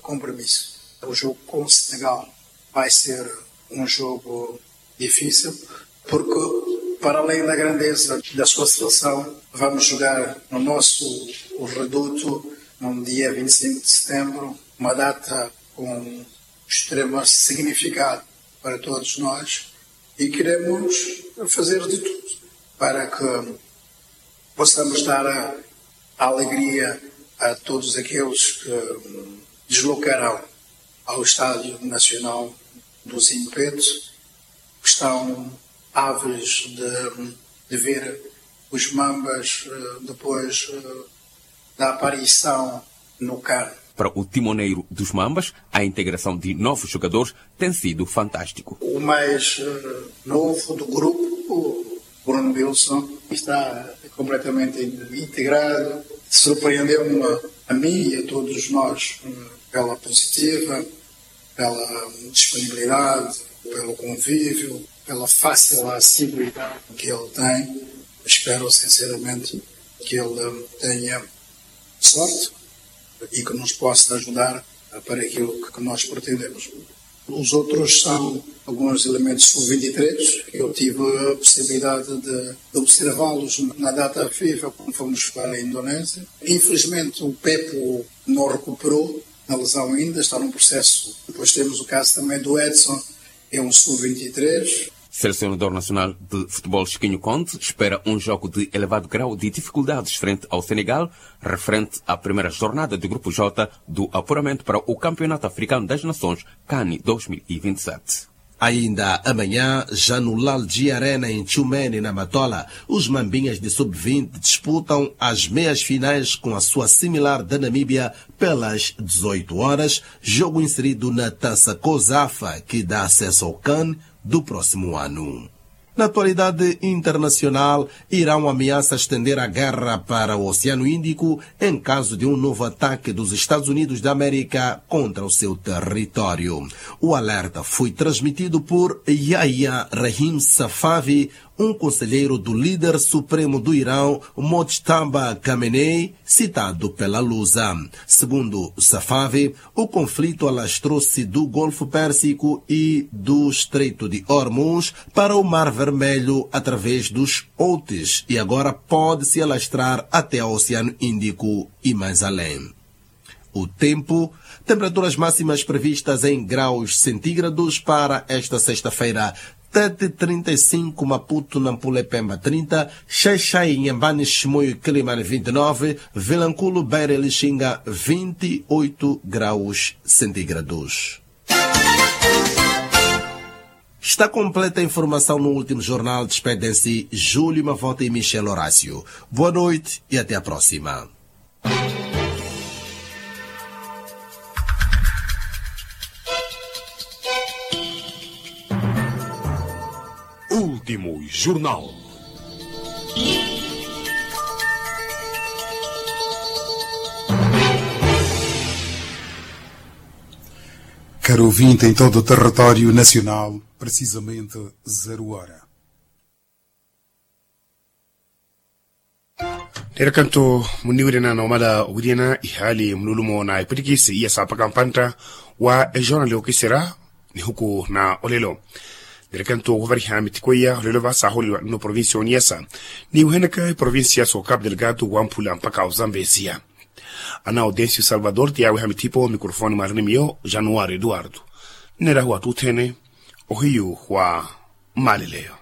compromisso. O jogo com o Senegal vai ser um jogo difícil, porque, para além da grandeza da sua seleção, vamos jogar no nosso reduto, no dia 25 de setembro, uma data com extremo significado para todos nós, e queremos fazer de tudo para que possamos dar a alegria a todos aqueles que deslocarão ao Estádio Nacional do Zimpeto, que estão ávidos de ver os Mambas depois da aparição no CAN. Para o timoneiro dos Mambas, a integração de novos jogadores tem sido fantástico. O mais novo do grupo, o Bruno Wilson, está completamente integrado. Surpreendeu-me a mim e a todos nós pela positiva, pela disponibilidade, pelo convívio, pela fácil acessibilidade que ele tem. Espero sinceramente que ele tenha sorte e que nos possa ajudar para aquilo que nós pretendemos. Os outros são alguns elementos sub-23, que eu tive a possibilidade de observá-los na data FIFA, quando fomos para a Indonésia. Infelizmente o Pepo não recuperou a lesão ainda, está num processo. Depois temos o caso também do Edson, que é um sub-23. Selecionador nacional de futebol Chiquinho Conte espera um jogo de elevado grau de dificuldades frente ao Senegal, referente à primeira jornada do Grupo J do apuramento para o Campeonato Africano das Nações, CAN 2027. Ainda amanhã, já no Lalji Arena em Tchumene, na Matola, os Mambinhas de Sub-20 disputam as meias finais com a sua similar da Namíbia pelas 18 horas, jogo inserido na Taça COSAFA, que dá acesso ao CAN do próximo ano. Na atualidade internacional, Irão ameaça estender a guerra para o Oceano Índico em caso de um novo ataque dos Estados Unidos da América contra o seu território. O alerta foi transmitido por Yahya Rahim Safavi, um conselheiro do líder supremo do Irão, Mojtaba Khamenei, citado pela Lusa. Segundo Safavi, o conflito alastrou-se do Golfo Pérsico e do Estreito de Hormuz para o Mar Vermelho através dos Houthis e agora pode se alastrar até ao Oceano Índico e mais além. O tempo, temperaturas máximas previstas em graus centígrados para esta sexta-feira. Tete 35, Maputo, Nampula e Pemba 30, Xaixai, Inhambane, Chimoio e Quilimane 29, Vilanculo, Beira e Lixinga 28 graus centígrados. Está completa a informação no último jornal. Despedem-se Júlio Mavota e Michel Horácio. Boa noite e até a próxima. Último jornal. Caro ouvinte, em todo o território nacional, precisamente 0 hora. Kanto muniwirina na umada ugirina ihali mlulumo na ipitikisi iya sapa kampanta wa ejona leo kisera ni huku na olelo. Kanto govari hamitikoya olelo va saholi no provincia oniesa ni uhenaka provincia so Cabo Delgado wampula mpaka uzambesia. Ana Audencio Salvador tiawe hamitipo mikrofoni marinimio Januário Eduardo. Nera hua tutene ohiu hua malileo.